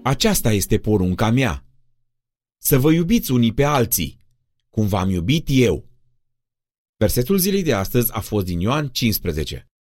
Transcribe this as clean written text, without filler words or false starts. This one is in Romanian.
Aceasta este porunca mea. Să vă iubiți unii pe alții, cum v-am iubit eu. Versetul zilei de astăzi a fost din Ioan 15.